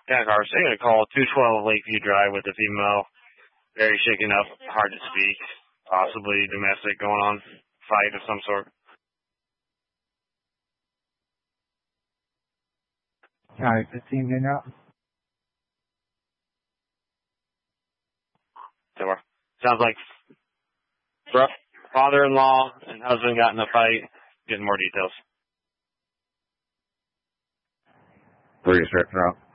Yeah, car. So I got a call 212 Lakeview Drive with a female, very shaken up, hard to speak, possibly domestic going on, fight of some sort. County 15 in out. So sounds like father-in-law and husband got in a fight. Getting more details. Pretty strict route.